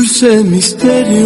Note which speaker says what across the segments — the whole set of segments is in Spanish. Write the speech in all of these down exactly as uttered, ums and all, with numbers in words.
Speaker 1: dulce misterio.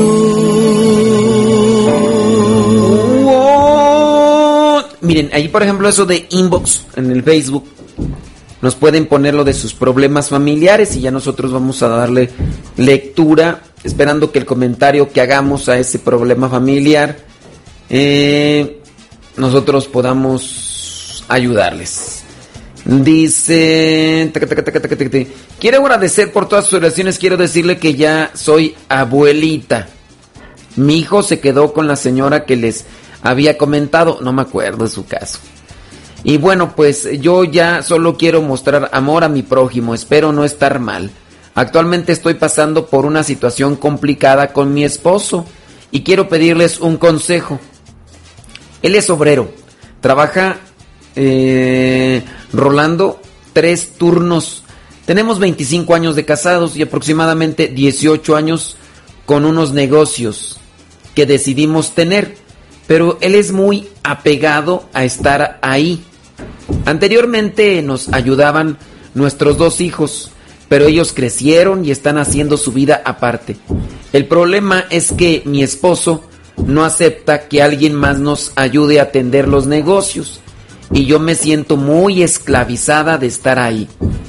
Speaker 2: Wow. Miren, ahí por ejemplo eso de inbox en el Facebook, nos pueden poner lo de sus problemas familiares y ya nosotros vamos a darle lectura, esperando que el comentario que hagamos a ese problema familiar, eh, nosotros podamos ayudarles. Dice, quiero agradecer por todas sus oraciones, quiero decirle que ya soy abuelita. Mi hijo se quedó con la señora que les había comentado, no me acuerdo de su caso. Y bueno, pues yo ya solo quiero mostrar amor a mi prójimo, espero no estar mal. Actualmente estoy pasando por una situación complicada con mi esposo y quiero pedirles un consejo. Él es obrero, trabaja eh, rolando tres turnos. Tenemos veinticinco años de casados y aproximadamente dieciocho años con unos negocios que decidimos tener, pero él es muy apegado a estar ahí. Anteriormente nos ayudaban nuestros dos hijos, pero ellos crecieron y están haciendo su vida aparte. El problema es que mi esposo no acepta que alguien más nos ayude a atender los negocios y yo me siento muy esclavizada de estar ahí.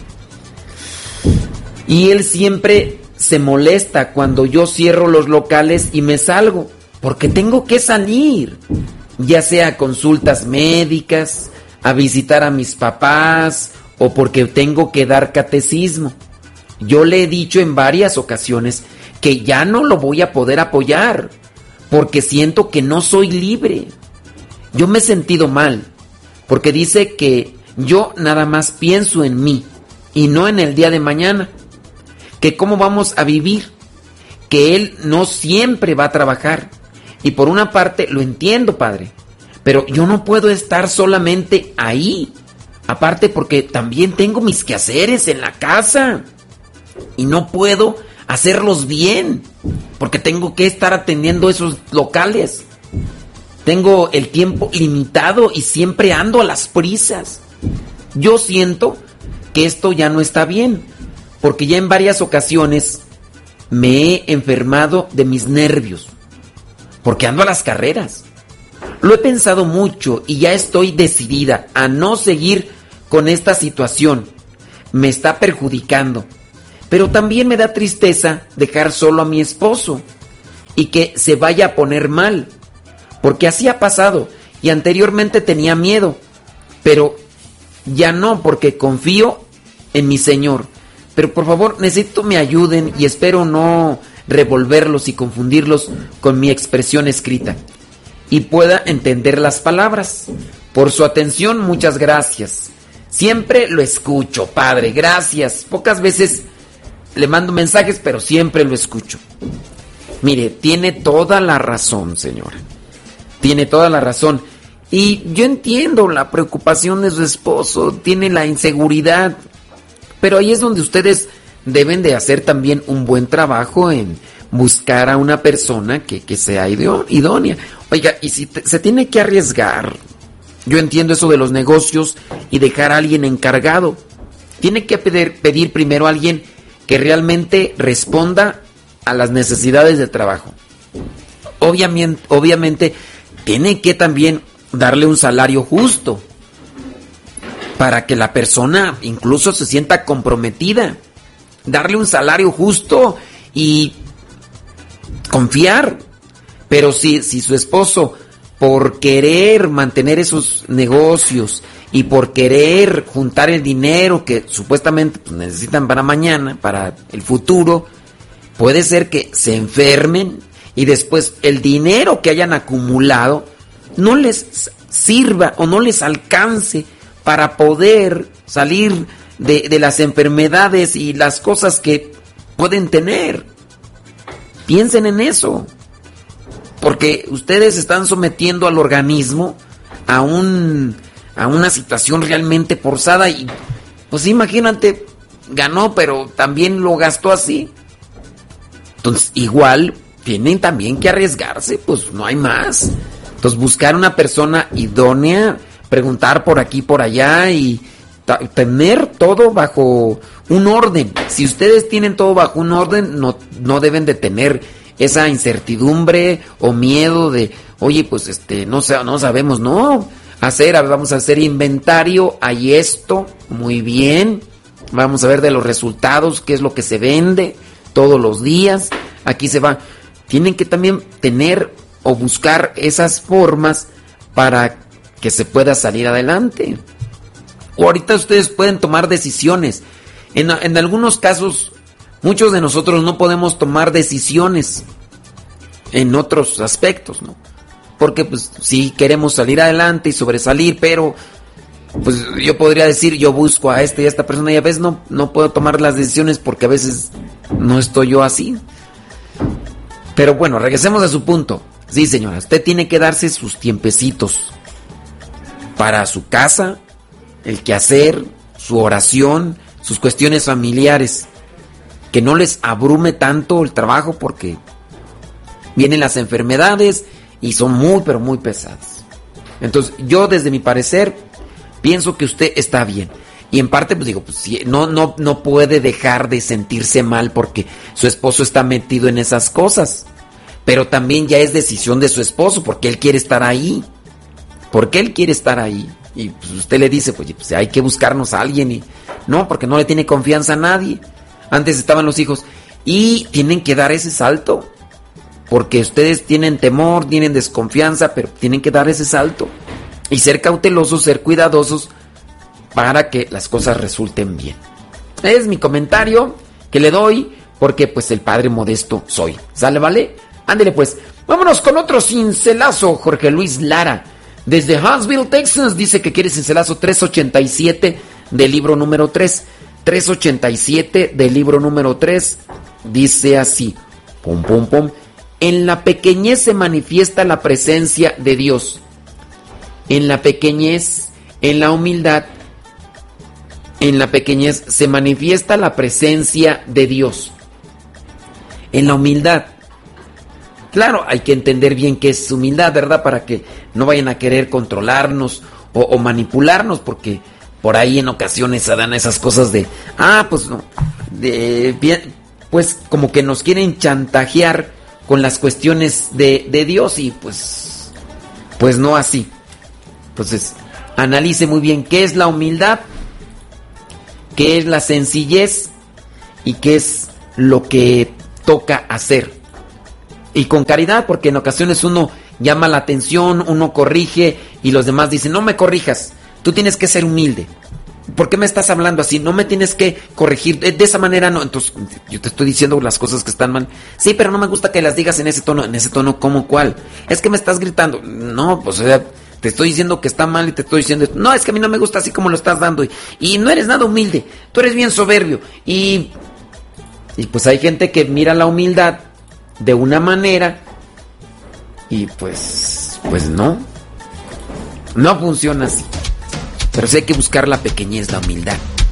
Speaker 2: Y él siempre se molesta cuando yo cierro los locales y me salgo, porque tengo que salir, ya sea a consultas médicas, a visitar a mis papás o porque tengo que dar catecismo. Yo le he dicho en varias ocasiones que ya no lo voy a poder apoyar porque siento que no soy libre. Yo me he sentido mal porque dice que yo nada más pienso en mí y no en el día de mañana, que cómo vamos a vivir, que él no siempre va a trabajar. Y por una parte lo entiendo, padre, pero yo no puedo estar solamente ahí. Aparte porque también tengo mis quehaceres en la casa y no puedo hacerlos bien porque tengo que estar atendiendo esos locales. Tengo el tiempo limitado y siempre ando a las prisas. Yo siento que esto ya no está bien porque ya en varias ocasiones me he enfermado de mis nervios porque ando a las carreras. Lo he pensado mucho y ya estoy decidida a no seguir con esta situación. Me está perjudicando. Pero también me da tristeza dejar solo a mi esposo y que se vaya a poner mal. Porque así ha pasado y anteriormente tenía miedo. Pero ya no, porque confío en mi Señor. Pero por favor, necesito me ayuden y espero no revolverlos y confundirlos con mi expresión escrita y pueda entender las palabras. Por su atención, muchas gracias. Siempre lo escucho, padre, gracias. Pocas veces le mando mensajes, pero siempre lo escucho. Mire, tiene toda la razón, señora. Tiene toda la razón. Y yo entiendo la preocupación de su esposo, tiene la inseguridad. Pero ahí es donde ustedes deben de hacer también un buen trabajo en buscar a una persona que, que sea idónea. Oiga, y si te, se tiene que arriesgar, yo entiendo eso de los negocios y dejar a alguien encargado. Tiene que pedir, pedir primero a alguien que realmente responda a las necesidades del trabajo. Obviamente, obviamente tiene que también darle un salario justo para que la persona incluso se sienta comprometida. Darle un salario justo y confiar. Pero si, si su esposo, por querer mantener esos negocios y por querer juntar el dinero que supuestamente pues, necesitan para mañana, para el futuro, puede ser que se enfermen y después el dinero que hayan acumulado no les sirva o no les alcance para poder salir de, de las enfermedades y las cosas que pueden tener. Piensen en eso, porque ustedes están sometiendo al organismo a un a una situación realmente forzada y pues imagínate, ganó pero también lo gastó así. Entonces igual tienen también que arriesgarse, pues no hay más. Entonces buscar una persona idónea, preguntar por aquí por allá y ta- tener todo bajo un orden. Si ustedes tienen todo bajo un orden, no, no deben de tener esa incertidumbre o miedo de, oye, pues este, no, no sabemos, no. Hacer, vamos a hacer inventario, hay esto, muy bien. Vamos a ver de los resultados, qué es lo que se vende todos los días. Aquí se va. Tienen que también tener o buscar esas formas para que se pueda salir adelante. O ahorita ustedes pueden tomar decisiones. En, en algunos casos, muchos de nosotros no podemos tomar decisiones en otros aspectos, ¿no? Porque pues sí queremos salir adelante y sobresalir, pero pues yo podría decir, yo busco a este y a esta persona y a veces no, no puedo tomar las decisiones porque a veces no estoy yo así. Pero bueno, regresemos a su punto. Sí, señora, usted tiene que darse sus tiempecitos para su casa, el quehacer, su oración, sus cuestiones familiares. Que no les abrume tanto el trabajo porque vienen las enfermedades y son muy, pero muy pesadas. Entonces, yo desde mi parecer pienso que usted está bien. Y en parte, pues digo, pues no, no, no puede dejar de sentirse mal porque su esposo está metido en esas cosas. Pero también ya es decisión de su esposo porque él quiere estar ahí. Porque él quiere estar ahí. Y pues usted le dice, pues, pues hay que buscarnos a alguien. Y no, porque no le tiene confianza a nadie. Antes estaban los hijos. Y tienen que dar ese salto. Porque ustedes tienen temor, tienen desconfianza, pero tienen que dar ese salto. Y ser cautelosos, ser cuidadosos para que las cosas resulten bien. Es mi comentario que le doy porque pues el padre modesto soy. ¿Sale, vale? Ándele pues. Vámonos con otro cincelazo. Jorge Luis Lara, desde Huntsville, Texas, dice que quiere cincelazo trescientos ochenta y siete del libro número tres. trescientos ochenta y siete del libro número tres. Dice así. Pum, pum, pum. En la pequeñez se manifiesta la presencia de Dios. En la pequeñez, en la humildad, en la pequeñez se manifiesta la presencia de Dios. En la humildad. Claro, hay que entender bien qué es humildad, ¿verdad? Para que no vayan a querer controlarnos o, o manipularnos, porque por ahí en ocasiones se dan esas cosas de, ah, pues no, de, bien, pues como que nos quieren chantajear con las cuestiones de, de Dios y pues, pues no así. Entonces, analice muy bien qué es la humildad, qué es la sencillez y qué es lo que toca hacer. Y con caridad, porque en ocasiones uno llama la atención, uno corrige y los demás dicen, no me corrijas, tú tienes que ser humilde. ¿Por qué me estás hablando así? No me tienes que corregir, de, de esa manera no. Entonces, yo te estoy diciendo las cosas que están mal. Sí, pero no me gusta que las digas en ese tono. ¿En ese tono cómo, cuál? Es que me estás gritando. No, pues, o sea, te estoy diciendo que está mal y te estoy diciendo, no, es que a mí no me gusta así como lo estás dando. Y, y no eres nada humilde, tú eres bien soberbio. Y, y pues hay gente que mira la humildad de una manera y pues, pues no. No funciona así. Pero sí hay que buscar la pequeñez, la humildad.